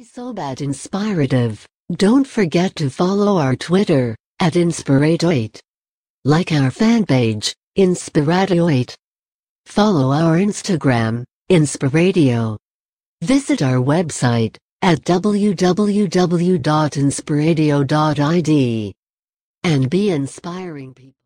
Sobat Inspirative. Don't forget to follow our Twitter, @Inspirato8. Like our fan page, Inspirato8. Follow our Instagram, Inspiratio. Visit our website, at www.inspiratio.id. And be inspiring people.